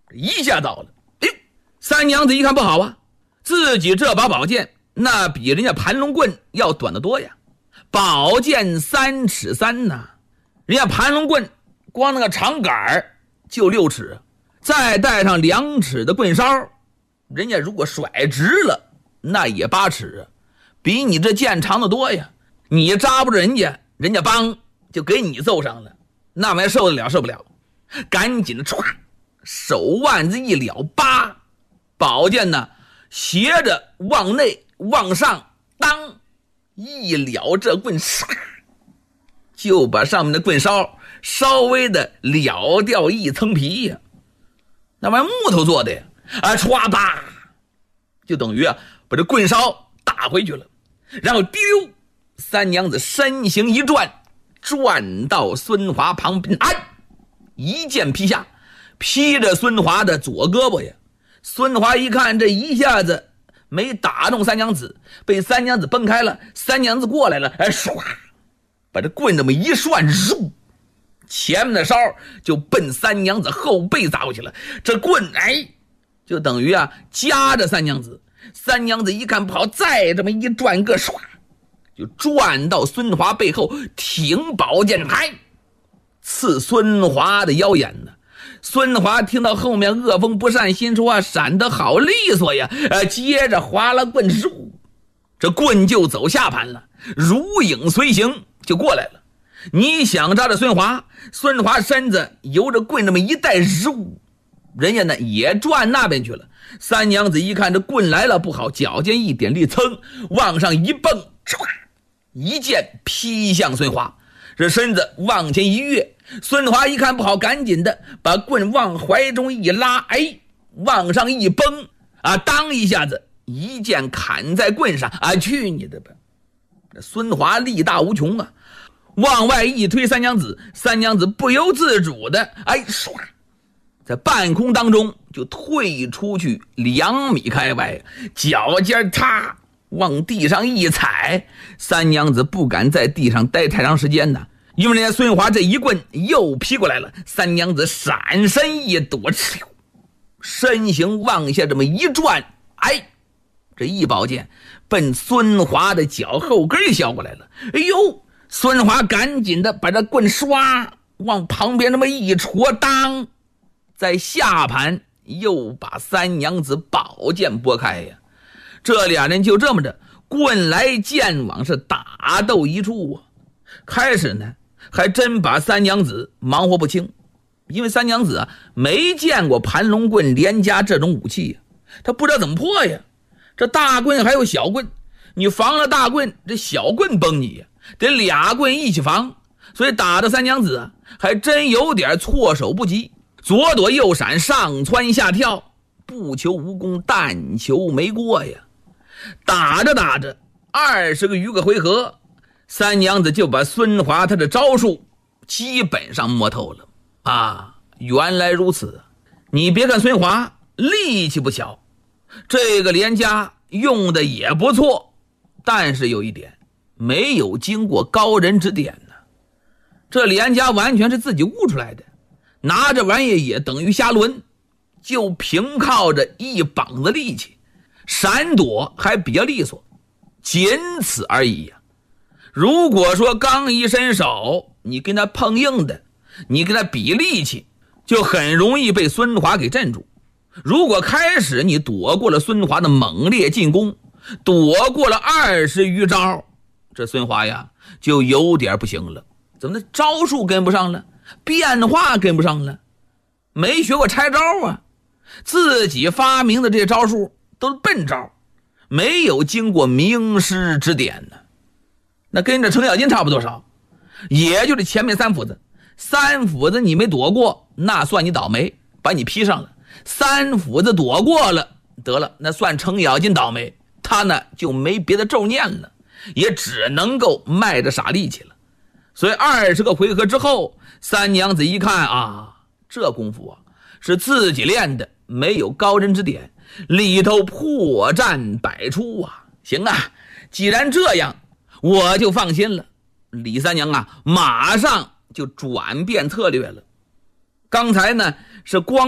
一下到了。哎呦，三娘子一看不好啊，自己这把宝剑那比人家盘龙棍要短得多呀，宝剑3尺3呐，人家盘龙棍光那个长杆就6尺，再带上2尺的棍梢，人家如果甩直了那也8尺，比你这剑长得多呀。你扎不着人家，人家帮就给你揍上了，那玩意受得了受不了？赶紧的歘，手腕子一了，叭，宝剑呢斜着往内往上当一了，这棍唰就把上面的棍梢稍微的了掉一层皮呀，那玩意木头做的呀，歘吧就等于把这棍梢打回去了。然后丢，三娘子身形一转，转到孙华旁边，一剑劈下，劈着孙华的左胳膊呀。孙华一看这一下子没打中三娘子，被三娘子崩开了，三娘子过来了，唰把这棍这么一涮，前面的梢就奔三娘子后背砸过去了。这棍就等于夹着三娘子，三娘子一看不好，再这么一转个唰就转到孙华背后，挺宝剑刺孙华的腰眼呢。孙华听到后面恶风不善，心说闪得好利索呀，接着划了棍，这棍就走下盘了，如影随形就过来了。你想扎着孙华身子由着棍这么一带，人家呢也转那边去了。三娘子一看这棍来了不好，脚尖一点力，噌往上一蹦，一剑劈向孙华，这身子往前一跃。孙华一看不好，赶紧的把棍往怀中一拉，往上一崩，当一下子一剑砍在棍上，去你的吧！孙华力大无穷啊，往外一推三娘子，三娘子不由自主的唰在半空当中就退出去2米开外，脚尖往地上一踩，三娘子不敢在地上待太长时间呢，因为人家孙华这一棍又劈过来了。三娘子闪身一躲，身形往下这么一转，这一宝剑奔孙华的脚后跟削过来了。孙华赶紧的把这棍刷往旁边这么一戳，当在下盘又把三娘子宝剑拨开呀。这俩人就这么着棍来剑往，是打斗一处啊。开始呢还真把三娘子忙活不清，因为三娘子没见过盘龙棍连加这种武器呀，他不知道怎么破呀。这大棍还有小棍，你防了大棍，这小棍崩你呀，得俩棍一起防，所以打的三娘子还真有点措手不及，左躲右闪，上蹿下跳，不求无功，但求没过呀。打着打着20个余个回合，三娘子就把孙华他的招数基本上摸透了原来如此。你别看孙华力气不小，这个连家用的也不错，但是有一点没有经过高人指点呢。这连家完全是自己悟出来的，拿着玩意也等于瞎抡，就凭靠着一膀子力气，闪躲还比较利索，仅此而已呀。如果说刚一伸手，你跟他碰硬的，你跟他比力气，就很容易被孙华给镇住。如果开始你躲过了孙华的猛烈进攻，躲过了20余招，这孙华呀就有点不行了。怎么的，招数跟不上了，变化跟不上了，没学过拆招自己发明的这些招数都是笨招，没有经过名师指点呢。那跟着程咬金差不多少，也就是前面3斧子，3斧子你没躲过，那算你倒霉，把你劈上了。3斧子躲过了，得了，那算程咬金倒霉，他呢就没别的咒念了，也只能够卖着傻力气了。所以20个回合之后，三娘子一看这功夫是自己练的，没有高人指点，里头破绽百出行既然这样，我就放心了。李三娘马上就转变策略了。刚才呢是光